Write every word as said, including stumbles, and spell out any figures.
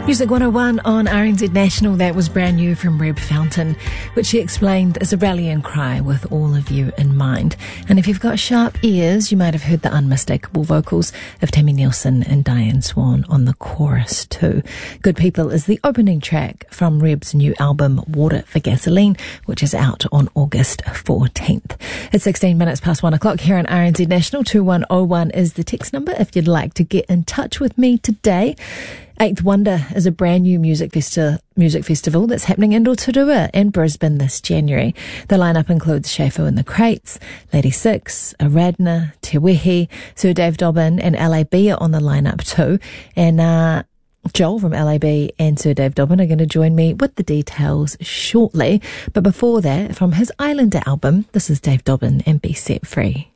Music one oh one on R N Z National. That was brand new from Reb Fountain, which she explained is a rallying cry with all of you in mind. And if you've got sharp ears, you might have heard the unmistakable vocals of Tammy Nielsen and Diane Swan on the chorus too. Good People is the opening track from Reb's new album Water for Gasoline, which is out on August fourteenth. It's sixteen minutes past one o'clock here on R N Z National. two one oh one is the text number if you'd like to get in touch with me today. Eighth Wonder is a brand new music, festi- music festival that's happening in Rotorua and Brisbane this January. The lineup includes Shafo and the Crates, Lady Six, Aradna, Te Wehi, Sir Dave Dobbin and L A B are on the lineup too. And uh, Joel from L A B and Sir Dave Dobbin are going to join me with the details shortly. But before that, from his Islander album, this is Dave Dobbin and Be Set Free.